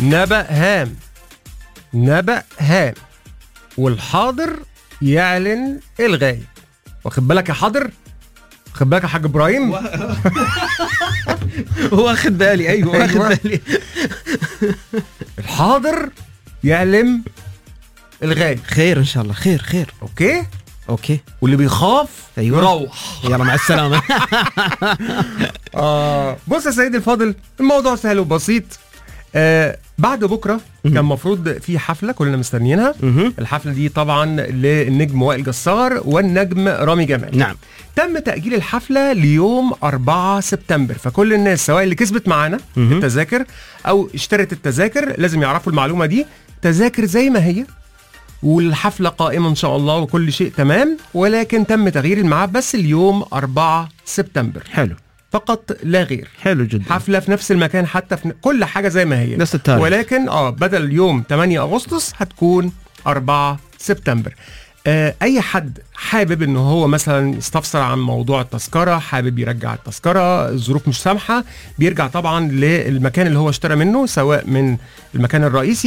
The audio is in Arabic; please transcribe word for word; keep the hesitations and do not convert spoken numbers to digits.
نبأ هام، نبأ هام. والحاضر يعلن الغايب. واخد بالك يا حاضر؟ واخد بالك يا حاج ابراهيم؟ واخد بالي. ايوه واخد بالي. الحاضر يعلم الغايب. خير ان شاء الله. خير خير. اوكي اوكي. واللي بيخاف أيوة. يروح. يلا مع السلامه. آه بص يا سيدي الفاضل، الموضوع سهل وبسيط. آه بعد بكره كان مفروض في حفله كلنا مستنيينها. الحفله دي طبعا للنجم وائل جسار والنجم رامي جمال. نعم. تم تأجيل الحفلة ليوم أربعة سبتمبر، فكل الناس سواء اللي كسبت معانا التذاكر أو اشترت التذاكر لازم يعرفوا المعلومة دي. تذاكر زي ما هي والحفلة قائمة إن شاء الله وكل شيء تمام، ولكن تم تغيير الميعاد بس اليوم أربعة سبتمبر. حلو. فقط لا غير. حلو جدا. حفلة في نفس المكان، حتى في كل حاجة زي ما هي نفس التاريخ، ولكن اه بدل يوم ثمانية أغسطس هتكون أربعة سبتمبر. آه اي حد حابب انه هو مثلا يستفسر عن موضوع التذكره، حابب يرجع التذكره، الظروف مش سامحه، بيرجع طبعا للمكان اللي هو اشترى منه، سواء من المكان الرئيسي